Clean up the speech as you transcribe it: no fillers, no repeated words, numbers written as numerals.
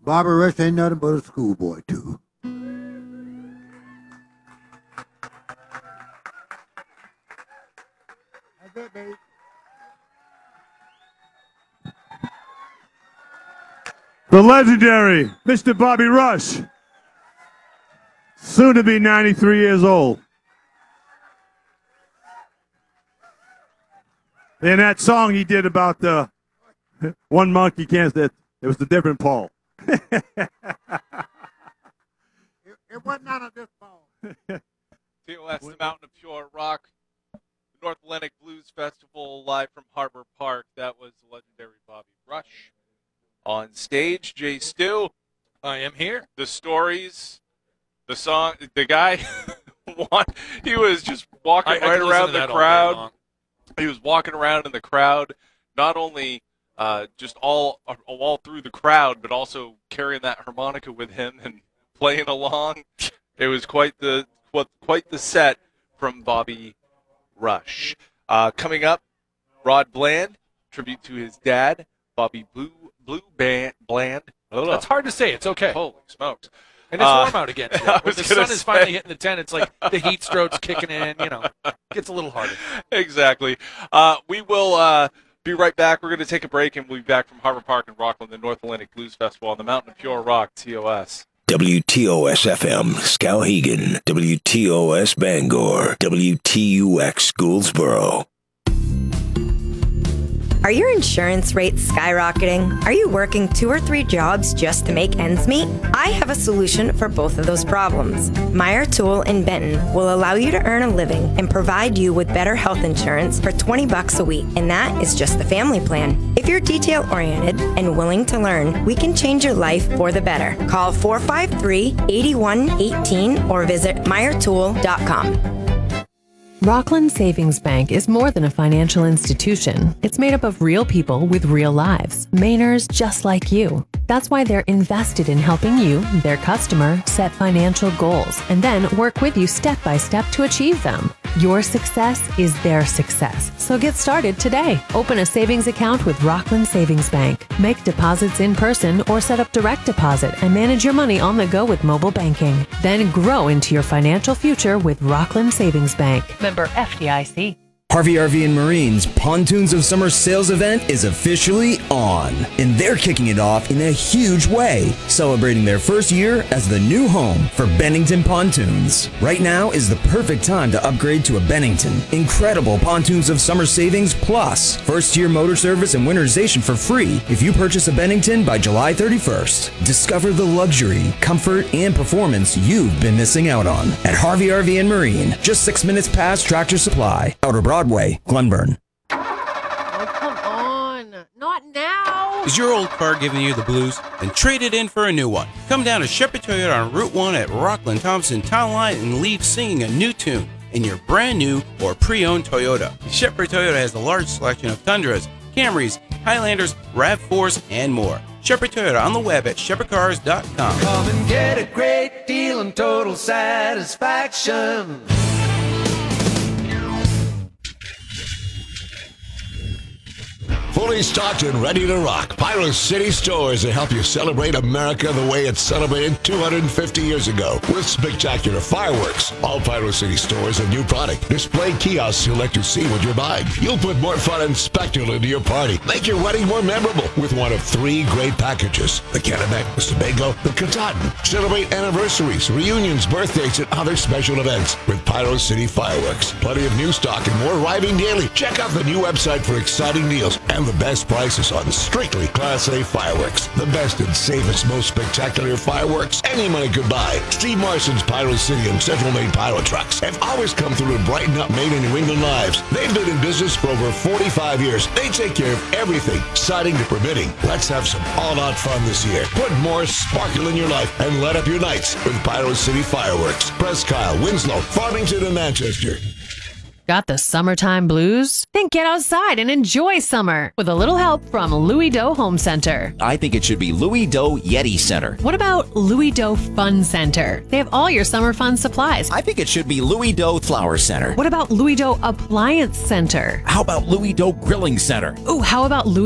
Bobby Rush ain't nothing but a schoolboy, too. That's it, baby. The legendary Mr. Bobby Rush, soon to be 93 years old. And that song he did about the one monkey can't sit, it was a different Paul. It wasn't none of this Paul. TOS, the Mountain of Pure Rock, the North Atlantic Blues Festival, live from Harbor Park. That was the legendary Bobby Rush. On stage, Jay Stu. I am here. The stories, the song, the guy, he was just walking right around the crowd. He was walking around in the crowd, not only just all through the crowd, but also carrying that harmonica with him and playing along. It was quite the set from Bobby Rush. Coming up, Rod Bland, tribute to his dad, Bobby Blue Bland. That's hard to say. It's okay. Holy smokes. And it's warm out again. When the sun is finally hitting the tent, it's like the heat stroke's kicking in, gets a little harder. Exactly. We will be right back. We're going to take a break, and we'll be back from Harbor Park in Rockland, the North Atlantic Blues Festival on the Mountain of Pure Rock, TOS. WTOS-FM, Skowhegan. WTOS Bangor. WTUX Gouldsboro. Are your insurance rates skyrocketing? Are you working 2 or 3 jobs just to make ends meet? I have a solution for both of those problems. Meyer Tool in Benton will allow you to earn a living and provide you with better health insurance for $20 a week, and that is just the family plan. If you're detail-oriented and willing to learn, we can change your life for the better. Call 453-8118 or visit meyertool.com. Rockland Savings Bank is more than a financial institution. It's made up of real people with real lives, Mainers just like you. That's why they're invested in helping you, their customer, set financial goals and then work with you step by step to achieve them. Your success is their success. So get started today. Open a savings account with Rockland Savings Bank. Make deposits in person or set up direct deposit and manage your money on the go with mobile banking. Then grow into your financial future with Rockland Savings Bank. Member FDIC. Harvey RV and Marine's Pontoons of Summer sales event is officially on, and they're kicking it off in a huge way, celebrating their first year as the new home for Bennington Pontoons. Right now is the perfect time to upgrade to a Bennington. Incredible Pontoons of Summer savings plus first-year motor service and winterization for free if you purchase a Bennington by July 31st. Discover the luxury, comfort, and performance you've been missing out on at Harvey RV and Marine, just 6 minutes past Tractor Supply, Outer Broadway, Glenburn. Oh, come on. Not now. Is your old car giving you the blues? Then trade it in for a new one. Come down to Shepherd Toyota on Route 1 at Rockland Thompson Town Line and leave singing a new tune in your brand new or pre-owned Toyota. Shepherd Toyota has a large selection of Tundras, Camrys, Highlanders, RAV4s, and more. Shepherd Toyota on the web at shepherdcars.com. Come and get a great deal and total satisfaction. Fully stocked and ready to rock. Pyro City Stores to help you celebrate America the way it celebrated 250 years ago with spectacular fireworks. All Pyro City Stores have new product. Display kiosks who let you see what you're buying. You'll put more fun and spectacle into your party. Make your wedding more memorable with one of 3 great packages. The Kennebec, the Sebago, the Katahdin. Celebrate anniversaries, reunions, birthdays, and other special events with Pyro City Fireworks. Plenty of new stock and more arriving daily. Check out the new website for exciting deals and the best prices on strictly Class A fireworks. The best and safest, most spectacular fireworks any money could buy. Steve Marson's Pyro City and Central Maine Pyro Trucks have always come through and brighten up Maine and New England lives. They've been in business for over 45 years. They take care of everything, siding to permitting. Let's have some all-out fun this year. Put more sparkle in your life and light up your nights with Pyro City Fireworks. Presque Isle, Winslow, Farmington, and Manchester. Got the summertime blues? Then get outside and enjoy summer with a little help from Louis Doe Home Center. I think it should be Louis Doe Yeti Center. What about Louis Doe Fun Center? They have all your summer fun supplies. I think it should be Louis Doe Flower Center. What about Louis Doe Appliance Center? How about Louis Doe Grilling Center? Ooh, how about Louis